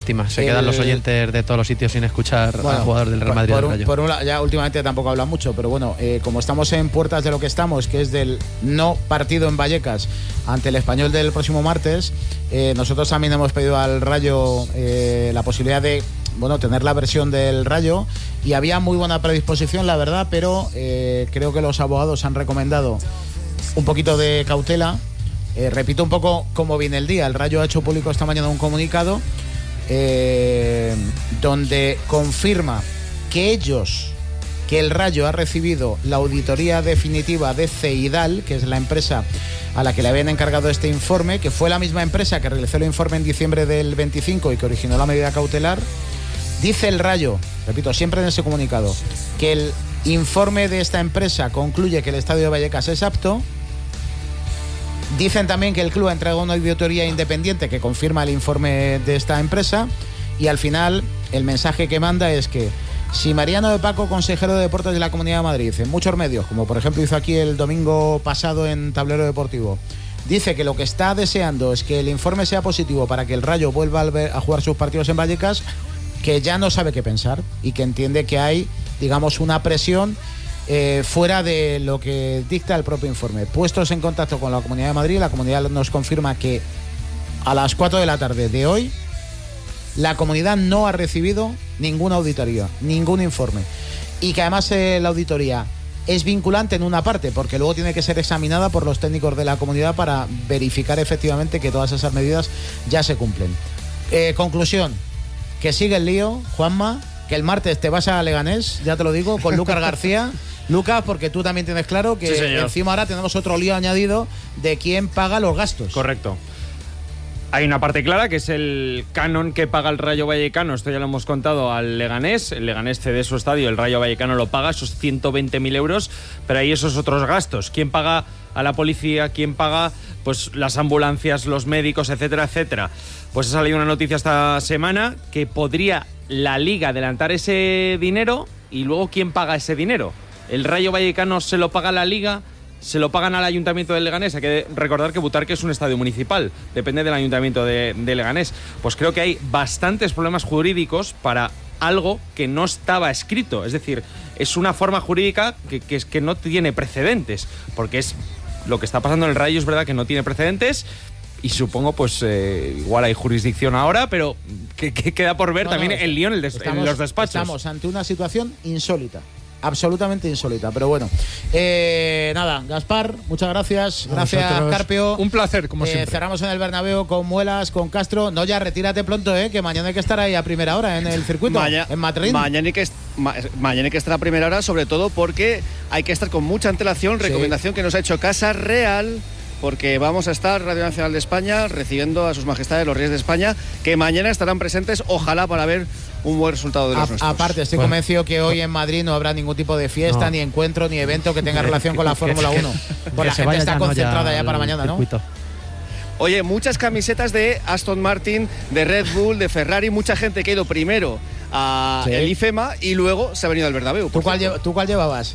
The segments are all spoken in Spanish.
lástima. Se quedan los oyentes de todos los sitios sin escuchar al jugador del Real Madrid. Por un lado, ya últimamente tampoco habla mucho, pero bueno, como estamos en puertas de lo que estamos, que es del no partido en Vallecas ante el Español del próximo martes, nosotros también hemos pedido al Rayo la posibilidad de tener la versión del Rayo, y había muy buena predisposición, la verdad, pero creo que los abogados han recomendado un poquito de cautela. Repito un poco cómo viene el día. El Rayo ha hecho público esta mañana un comunicado donde confirma que el Rayo ha recibido la auditoría definitiva de Ceidal, que es la empresa a la que le habían encargado este informe, que fue la misma empresa que realizó el informe en diciembre del 25 y que originó la medida cautelar. Dice el Rayo, repito, siempre en ese comunicado, que el informe de esta empresa concluye que el estadio de Vallecas es apto. Dicen también que el club ha entregado una auditoría independiente que confirma el informe de esta empresa, y al final el mensaje que manda es que si Mariano de Paco, consejero de Deportes de la Comunidad de Madrid, en muchos medios, como por ejemplo hizo aquí el domingo pasado en Tablero Deportivo, dice que lo que está deseando es que el informe sea positivo para que el Rayo vuelva a jugar sus partidos en Vallecas, que ya no sabe qué pensar y que entiende que hay, digamos, una presión fuera de lo que dicta el propio informe. Puestos en contacto con la Comunidad de Madrid, la Comunidad nos confirma que a las 4 de la tarde de hoy la Comunidad no ha recibido ninguna auditoría, ningún informe, y que además la auditoría es vinculante en una parte, porque luego tiene que ser examinada por los técnicos de la Comunidad para verificar efectivamente que todas esas medidas ya se cumplen. Conclusión, que sigue el lío, Juanma, que el martes te vas a Leganés, ya te lo digo, con Lucas García. Lucas, porque tú también tienes claro que sí, encima ahora tenemos otro lío añadido de quién paga los gastos. Correcto. Hay una parte clara, que es el canon que paga el Rayo Vallecano. Esto ya lo hemos contado al Leganés. El Leganés cede su estadio, el Rayo Vallecano lo paga, esos 120.000 euros, pero hay esos otros gastos. ¿Quién paga a la policía? ¿Quién paga pues las ambulancias, los médicos, etcétera, etcétera? Pues ha salido una noticia esta semana que podría la Liga adelantar ese dinero, y luego ¿quién paga ese dinero? ¿El Rayo Vallecano se lo paga a la Liga? ¿Se lo pagan al Ayuntamiento de Leganés? Hay que recordar que Butarque es un estadio municipal, depende del Ayuntamiento de Leganés. Pues creo que hay bastantes problemas jurídicos para algo que no estaba escrito. Es decir, es una forma jurídica que no tiene precedentes, porque es lo que está pasando en el Rayo. Es verdad que no tiene precedentes, y supongo pues igual hay jurisdicción ahora, pero que queda por ver también el lío en los despachos. Estamos ante una situación insólita. Absolutamente insólita, pero bueno. Nada, Gaspar, muchas gracias. Gracias, Carpio. Un placer, como siempre. Cerramos en el Bernabéu con Muelas, con Castro. No, ya retírate pronto, que mañana hay que estar ahí a primera hora en el circuito, en Madrid. Mañana hay que estar a primera hora, sobre todo porque hay que estar con mucha antelación. Recomendación que nos ha hecho Casa Real, porque vamos a estar, Radio Nacional de España, recibiendo a sus majestades los reyes de España, que mañana estarán presentes, ojalá, para ver un buen resultado de los nuestros. Aparte, estoy convencido que hoy en Madrid no habrá ningún tipo de fiesta, ni encuentro, ni evento que tenga relación con la Fórmula 1. Pues la gente está concentrada ya para mañana, ¿no? Oye, muchas camisetas de Aston Martin, de Red Bull, de Ferrari, mucha gente que ha ido primero a el IFEMA y luego se ha venido al Bernabéu. ¿Tú cuál llevabas?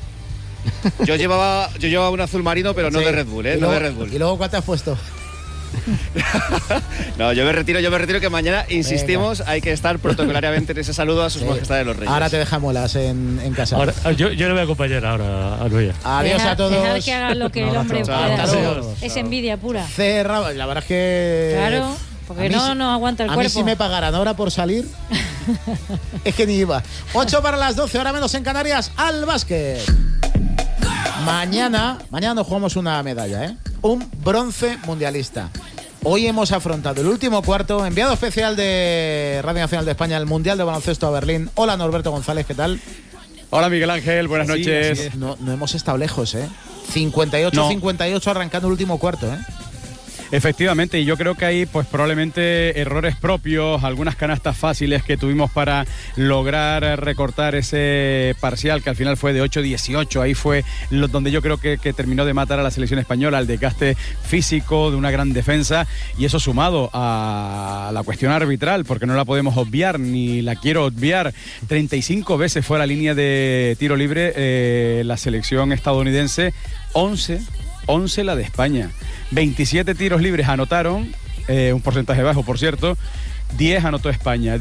Yo llevaba un azul marino, pero no de Red Bull, no de Red Bull. ¿Y luego cuál te has puesto? No, yo me retiro, que mañana, insistimos, hay que estar protocolariamente en ese saludo a sus majestades los reyes. Ahora te deja Muelas en casa. Ahora, yo le voy a acompañar ahora a Nuria. Adiós a todos. Dejar que haga lo que el hombre pueda. Es envidia pura. Cerrado, la verdad es que... Claro, porque no aguanta el cuerpo. A mí si me pagaran ahora por salir, es que ni iba. 8 para las 12, hora menos en Canarias, al básquet. Mañana nos jugamos una medalla, un bronce mundialista. Hoy hemos afrontado el último cuarto. Enviado especial de Radio Nacional de España al Mundial de Baloncesto a Berlín. Hola, Norberto González, ¿qué tal? Hola, Miguel Ángel, buenas noches. No hemos estado lejos, 58-58 arrancando el último cuarto, Efectivamente, y yo creo que hay pues probablemente errores propios, algunas canastas fáciles que tuvimos para lograr recortar ese parcial que al final fue de 8-18. Ahí fue donde yo creo que terminó de matar a la selección española, el desgaste físico de una gran defensa, y eso sumado a la cuestión arbitral, porque no la podemos obviar ni la quiero obviar. 35 veces fue a la línea de tiro libre la selección estadounidense, 11 la de España. 27 tiros libres anotaron, un porcentaje bajo, por cierto. 10 anotó España.